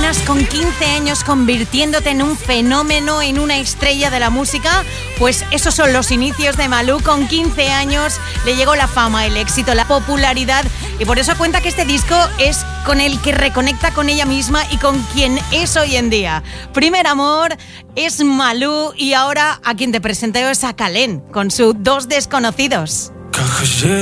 imaginas con 15 años convirtiéndote en un fenómeno, en una estrella de la música? Pues esos son los inicios de Malú. Con 15 años le llegó la fama, el éxito, la popularidad, y por eso cuenta que este disco es con el que reconecta con ella misma y con quien es hoy en día. Primer amor es Malú, y ahora a quien te presento es a Kallen con su Dos desconocidos.